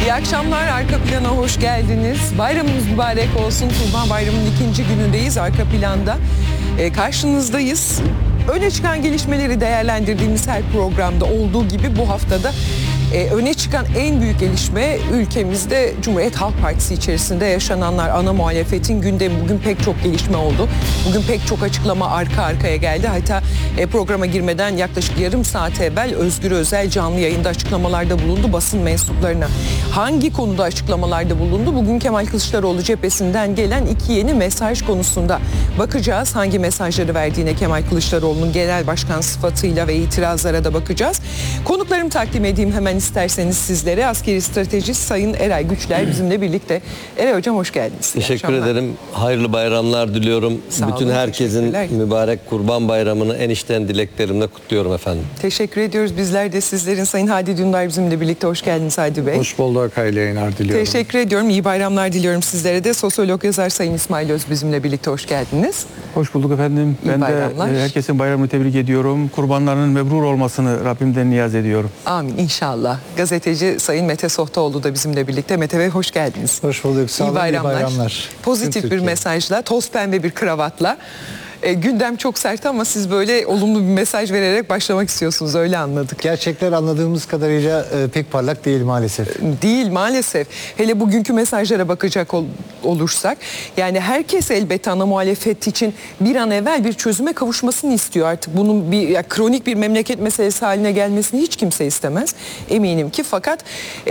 İyi akşamlar, Arka Plan'a hoş geldiniz. Bayramınız mübarek olsun. Kurban Bayramı'nın ikinci günündeyiz. Arka Plan'da karşınızdayız. Öne çıkan gelişmeleri değerlendirdiğimiz her programda olduğu gibi bu haftada öne çıkan en büyük gelişme ülkemizde Cumhuriyet Halk Partisi içerisinde yaşananlar, ana muhalefetin gündemi. Bugün pek çok gelişme oldu. Bugün pek çok açıklama arka arkaya geldi. Hatta programa girmeden yaklaşık yarım saat evvel Özgür Özel canlı yayında açıklamalarda bulundu basın mensuplarına. Hangi konuda açıklamalarda bulundu? Bugün Kemal Kılıçdaroğlu cephesinden gelen iki yeni mesaj konusunda bakacağız. Hangi mesajları verdiğine Kemal Kılıçdaroğlu'nun genel başkan sıfatıyla ve itirazlara da bakacağız. Konuklarımı takdim edeyim hemen isterseniz sizlere. Askeri stratejist Sayın Eray Güçler bizimle birlikte. Eray Hocam hoş geldiniz. Teşekkür ederim. Hayırlı bayramlar diliyorum. Bütün herkesin mübarek Kurban Bayramı'nı en içten dileklerimle kutluyorum efendim. Teşekkür ediyoruz. Bizler de sizlerin. Sayın Hadi Dündar bizimle birlikte. Hoş geldiniz Hadi Bey. Hoş bulduk. Hayırlı yayınlar diliyorum. Teşekkür ediyorum. İyi bayramlar diliyorum sizlere de. Sosyolog yazar Sayın İsmail Öz bizimle birlikte. Hoş geldiniz. Hoş bulduk efendim. İyi ben bayramlar. de herkesin bayramını tebrik ediyorum. Kurbanlarının mebrur olmasını Rabbimden niyaz ediyorum. Amin inşallah. Gazeteci Sayın Mete Sohtaoğlu da bizimle birlikte. Mete Bey hoş geldiniz. Hoş bulduk. Sağ olun. İyi bayramlar. İyi bayramlar. Pozitif bir mesajla, toz pembe bir kravatla. Gündem çok sert ama siz böyle olumlu bir mesaj vererek başlamak istiyorsunuz, öyle anladık. Gerçekler anladığımız kadarıyla pek parlak değil maalesef. Değil maalesef. Hele bugünkü mesajlara bakacak olursak, yani herkes elbette ana muhalefet için bir an evvel bir çözüme kavuşmasını istiyor. Artık bunun kronik bir memleket meselesi haline gelmesini hiç kimse istemez. Eminim ki, fakat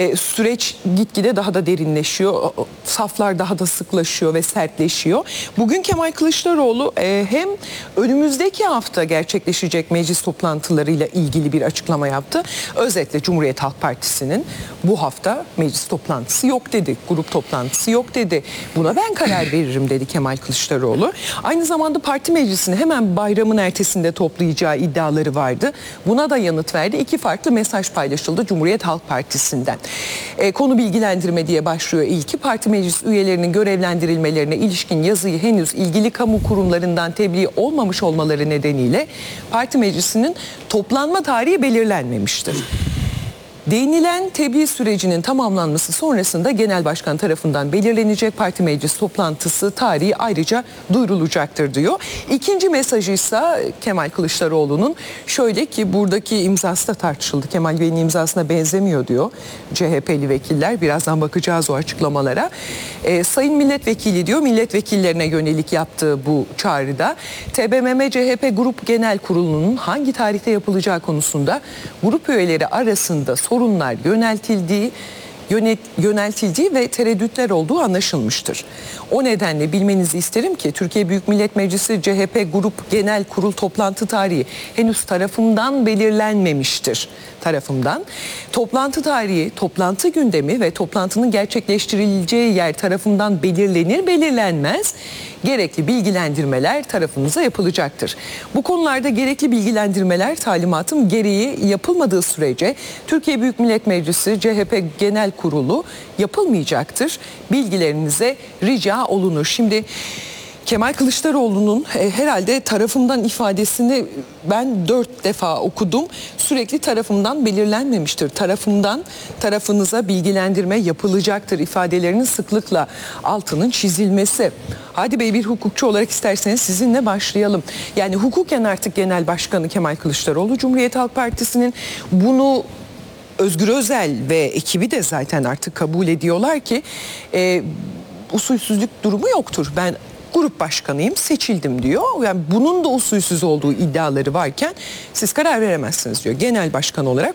süreç gitgide daha da derinleşiyor. Saflar daha da sıklaşıyor ve sertleşiyor. Bugün Kemal Kılıçdaroğlu hem önümüzdeki hafta gerçekleşecek meclis toplantılarıyla ilgili bir açıklama yaptı. Özetle Cumhuriyet Halk Partisi'nin bu hafta meclis toplantısı yok dedi. Grup toplantısı yok dedi. Buna ben karar veririm dedi Kemal Kılıçdaroğlu. Aynı zamanda parti meclisini hemen bayramın ertesinde toplayacağı iddiaları vardı. Buna da yanıt verdi. İki farklı mesaj paylaşıldı Cumhuriyet Halk Partisi'nden. Konu bilgilendirme diye başlıyor ilki. Parti meclis üyelerinin görevlendirilmelerine ilişkin yazıyı henüz ilgili kamu kurumlarından tebliğ olmamış olmaları nedeniyle parti meclisinin toplanma tarihi belirlenmemiştir. Değinilen tebliğ sürecinin tamamlanması sonrasında Genel Başkan tarafından belirlenecek parti meclis toplantısı tarihi ayrıca duyurulacaktır diyor. İkinci mesajı ise Kemal Kılıçdaroğlu'nun şöyle ki, buradaki imzası da tartışıldı. Kemal Bey'in imzasına benzemiyor diyor CHP'li vekiller. Birazdan bakacağız o açıklamalara. Sayın Milletvekili diyor, milletvekillerine yönelik yaptığı bu çağrıda TBMM CHP Grup Genel Kurulu'nun hangi tarihte yapılacağı konusunda grup üyeleri arasında sorunlar yöneltildiği ve tereddütler olduğu anlaşılmıştır. O nedenle bilmenizi isterim ki Türkiye Büyük Millet Meclisi CHP Grup Genel Kurul toplantı tarihi henüz tarafımdan belirlenmemiştir. Toplantı tarihi, toplantı gündemi ve toplantının gerçekleştirileceği yer tarafından belirlenir belirlenmez gerekli bilgilendirmeler tarafınıza yapılacaktır. Bu konularda gerekli bilgilendirmeler talimatım gereği yapılmadığı sürece Türkiye Büyük Millet Meclisi CHP Genel Kurulu yapılmayacaktır. Bilgilerinize rica olunur. Şimdi Kemal Kılıçdaroğlu'nun herhalde tarafımdan ifadesini ben 4 defa okudum. Sürekli tarafımdan belirlenmemiştir. Tarafınıza bilgilendirme yapılacaktır ifadelerinin sıklıkla altının çizilmesi. Hadi Bey, bir hukukçu olarak isterseniz sizinle başlayalım. Yani hukuken artık Genel Başkanı Kemal Kılıçdaroğlu, Cumhuriyet Halk Partisi'nin bunu Özgür Özel ve ekibi de zaten artık kabul ediyorlar ki usulsüzlük durumu yoktur. Ben grup başkanıyım, seçildim diyor. Yani bunun da usulsüz olduğu iddiaları varken siz karar veremezsiniz diyor. Genel başkan olarak